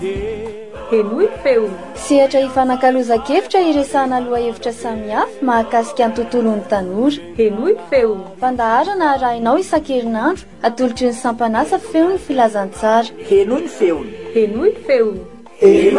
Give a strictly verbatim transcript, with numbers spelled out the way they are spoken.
Henoy feo. Sehatra hifanankalozan-kevitra iresahana aloha hevitra samihafa mahakasika ny tontolon'ny tanora. Henoy feo. Fandaharana arahinao isan-kerinandro atolotry ny sampanasa feo ny filazantsara. Henoy feo. Henoy feo.